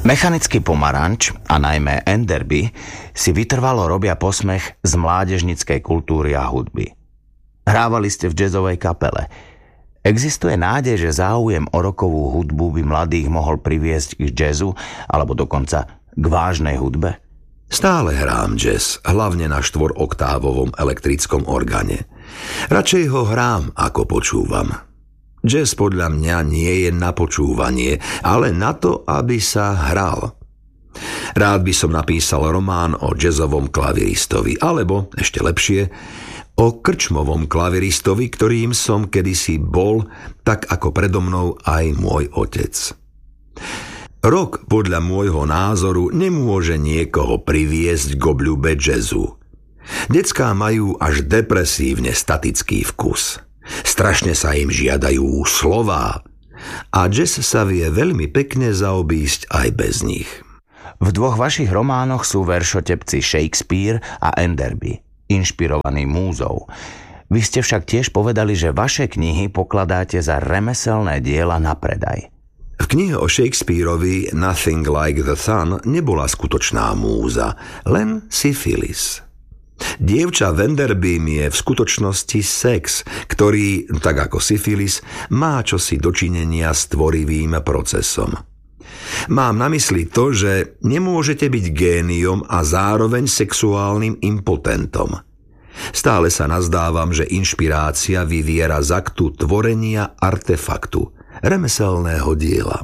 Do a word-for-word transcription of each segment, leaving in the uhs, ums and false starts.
Mechanický pomaranč a najmä Enderby si vytrvalo robia posmech z mládežníckej kultúry a hudby. Hrávali ste v jazzovej kapele. Existuje nádej, že záujem o rockovú hudbu by mladých mohol priviesť k jazzu alebo dokonca k vážnej hudbe? Stále hrám jazz, hlavne na štvoroktávovom elektrickom orgáne. Radšej ho hrám, ako počúvam. Jazz podľa mňa nie je na počúvanie, ale na to, aby sa hral. Rád by som napísal román o jazzovom klaviristovi, alebo, ešte lepšie, o krčmovom klaviristovi, ktorým som kedysi bol, tak ako predo mnou aj môj otec. Rock, podľa môjho názoru, nemôže niekoho priviesť k obľúbe jazzu. Decká majú až depresívne statický vkus. Strašne sa im žiadajú slová a jazz sa vie veľmi pekne zaobísť aj bez nich. V dvoch vašich románoch sú veršotepci Shakespeare a Enderby, inšpirovaní múzou. Vy ste však tiež povedali, že vaše knihy pokladáte za remeselné diela na predaj. V knihe o Shakespeareovi Nothing Like the Sun nebola skutočná múza, len syfilis. Dievča v Enderbym je v skutočnosti sex, ktorý, tak ako syfilis, má čosi dočinenia s tvorivým procesom. Mám na mysli to, že nemôžete byť géniom a zároveň sexuálnym impotentom. Stále sa nazdávam, že inšpirácia vyviera z aktu tvorenia artefaktu, remeselného diela.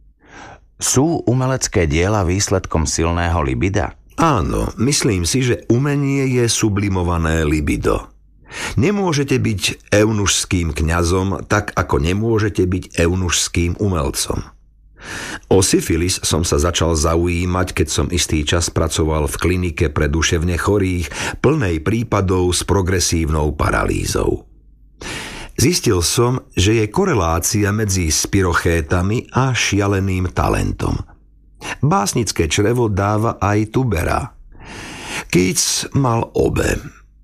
Sú umelecké diela výsledkom silného libida? Áno, myslím si, že umenie je sublimované libido. Nemôžete byť eunušským kňazom, tak ako nemôžete byť eunušským umelcom. O syfilis som sa začal zaujímať, keď som istý čas pracoval v klinike pre duševne chorých, plnej prípadov s progresívnou paralýzou. Zistil som, že je korelácia medzi spirochétami a šialeným talentom. Básnické črevo dáva aj tubera. Keats mal obe.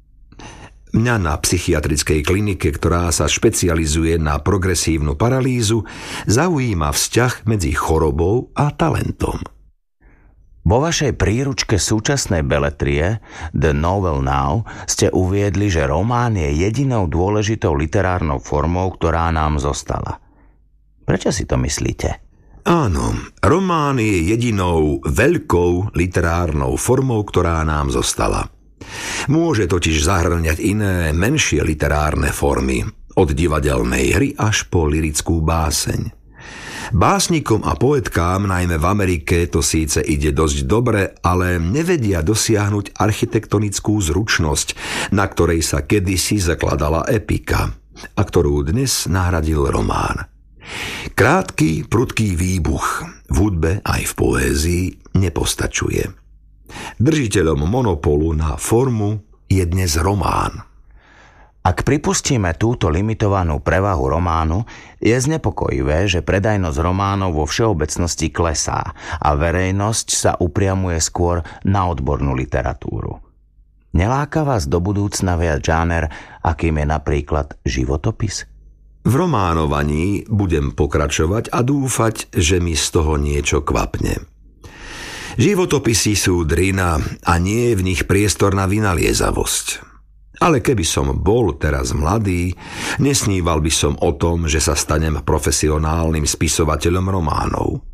Mňa na psychiatrickej klinike, ktorá sa špecializuje na progresívnu paralýzu, zaujíma vzťah medzi chorobou a talentom. Vo vašej príručke súčasnej beletrie The Novel Now ste uviedli, že román je jedinou dôležitou literárnou formou, ktorá nám zostala. Prečo si to myslíte? Áno, román je jedinou veľkou literárnou formou, ktorá nám zostala. Môže totiž zahrňať iné, menšie literárne formy, od divadelnej hry až po lyrickú báseň. Básnikom a poetkám, najmä v Amerike, to síce ide dosť dobre, ale nevedia dosiahnuť architektonickú zručnosť, na ktorej sa kedysi zakladala epika, a ktorú dnes nahradil román. Krátky, prudký výbuch v hudbe aj v poézii nepostačuje. Držiteľom monopolu na formu je dnes román. Ak pripustíme túto limitovanú prevahu románu, je znepokojivé, že predajnosť románov vo všeobecnosti klesá a verejnosť sa upriamuje skôr na odbornú literatúru. Neláka vás do budúcna viac žáner, akým je napríklad životopis? V románovaní budem pokračovať a dúfať, že mi z toho niečo kvapne. Životopisy sú drina a nie je v nich priestor na vynaliezavosť. Ale keby som bol teraz mladý, nesníval by som o tom, že sa stanem profesionálnym spisovateľom románov.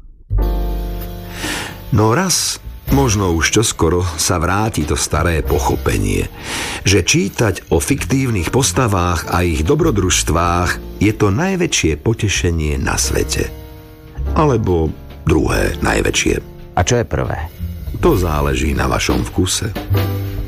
No raz, možno už čoskoro, sa vráti to staré pochopenie, že čítať o fiktívnych postavách a ich dobrodružstvách je to najväčšie potešenie na svete. Alebo druhé najväčšie. A čo je prvé? To záleží na vašom vkuse.